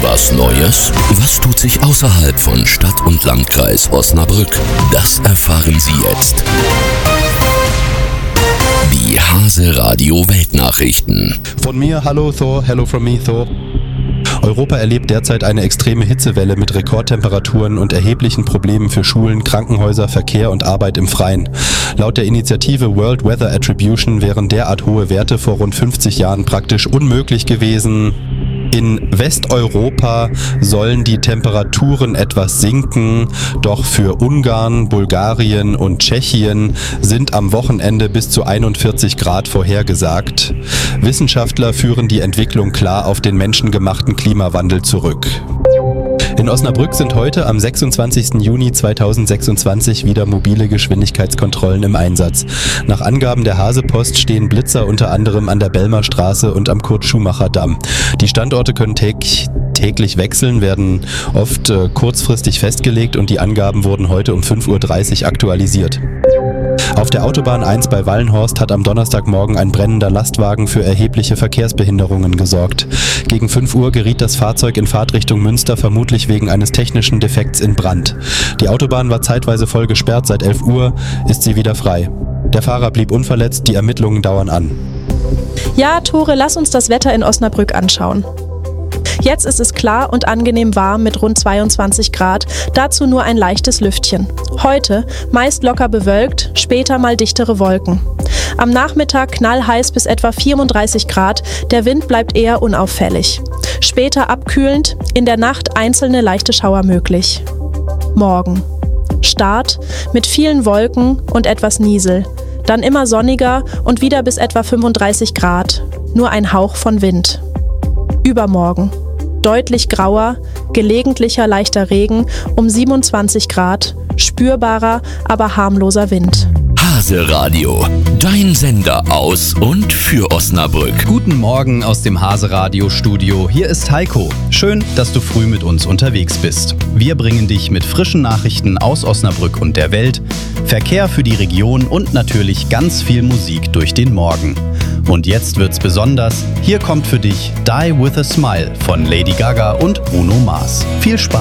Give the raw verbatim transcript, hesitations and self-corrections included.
Was Neues? Was tut sich außerhalb von Stadt und Landkreis Osnabrück? Das erfahren Sie jetzt. Die Hase Radio Weltnachrichten. Von mir, hallo Thor, hello from me Thor. Europa erlebt derzeit eine extreme Hitzewelle mit Rekordtemperaturen und erheblichen Problemen für Schulen, Krankenhäuser, Verkehr und Arbeit im Freien. Laut der Initiative World Weather Attribution wären derart hohe Werte vor rund fünfzig Jahren praktisch unmöglich gewesen. In Westeuropa sollen die Temperaturen etwas sinken, doch für Ungarn, Bulgarien und Tschechien sind am Wochenende bis zu einundvierzig Grad vorhergesagt. Wissenschaftler führen die Entwicklung klar auf den menschengemachten Klimawandel zurück. In Osnabrück sind heute am sechsundzwanzigsten Juni zweitausendsechsundzwanzig wieder mobile Geschwindigkeitskontrollen im Einsatz. Nach Angaben der Hasepost stehen Blitzer unter anderem an der Belmer Straße und am Kurt-Schumacher-Damm. Die Standorte können täglich, täglich wechseln, werden oft äh, kurzfristig festgelegt und die Angaben wurden heute um fünf Uhr dreißig aktualisiert. Auf der Autobahn eins bei Wallenhorst hat am Donnerstagmorgen ein brennender Lastwagen für erhebliche Verkehrsbehinderungen gesorgt. Gegen fünf Uhr geriet das Fahrzeug in Fahrtrichtung Münster vermutlich wegen eines technischen Defekts in Brand. Die Autobahn war zeitweise voll gesperrt, seit elf Uhr ist sie wieder frei. Der Fahrer blieb unverletzt, die Ermittlungen dauern an. Ja, Tore, lass uns das Wetter in Osnabrück anschauen. Jetzt ist es klar und angenehm warm mit rund zweiundzwanzig Grad, dazu nur ein leichtes Lüftchen. Heute meist locker bewölkt, später mal dichtere Wolken. Am Nachmittag knallheiß bis etwa vierunddreißig Grad, der Wind bleibt eher unauffällig. Später abkühlend, in der Nacht einzelne leichte Schauer möglich. Morgen. Start mit vielen Wolken und etwas Niesel. Dann immer sonniger und wieder bis etwa fünfunddreißig Grad. Nur ein Hauch von Wind. Übermorgen. Deutlich grauer, gelegentlicher leichter Regen um siebenundzwanzig Grad, spürbarer, aber harmloser Wind. Hase Radio, dein Sender aus und für Osnabrück. Guten Morgen aus dem Hase Radio Studio. Hier ist Heiko. Schön, dass du früh mit uns unterwegs bist. Wir bringen dich mit frischen Nachrichten aus Osnabrück und der Welt, Verkehr für die Region und natürlich ganz viel Musik durch den Morgen. Und jetzt wird's besonders. Hier kommt für dich Die With A Smile von Lady Gaga und Bruno Mars. Viel Spaß!